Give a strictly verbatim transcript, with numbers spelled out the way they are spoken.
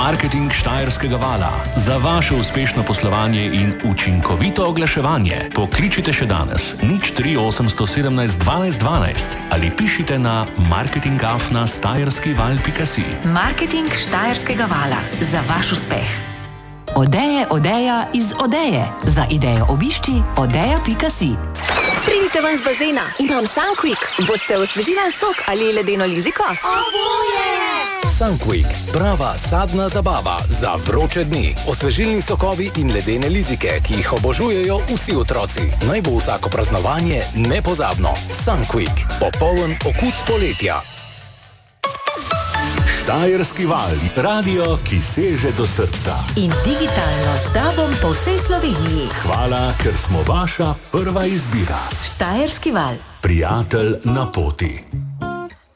Marketing Štajerskega vala. Za vaše uspešno poslovanje in učinkovito oglaševanje pokličite še danes nič tri osemsto sedemnajst dvanajst dvanajst ali pišite na marketing afna štajerski val pika si. Marketing Štajerskega vala. Za vaš uspeh. Odeje, odeja iz Odeje. Za idejo obišči odeja pika si. Pridite ven z bazena. Imam Sunquick. Boste osvežila sok ali ledeno liziko? Oboje! Sunquick. Prava sadna zabava za vroče dni. Osvežilni sokovi in ledene lizike, ki jih obožujejo vsi otroci. Naj bo vsako praznovanje nepozabno. Sunquick. Popoln okus poletja. Štajerski val. Radio, ki seže do srca. In digitalno s tobom po vsej Sloveniji. Hvala, ker smo vaša prva izbira. Štajerski val. Prijatelj na poti.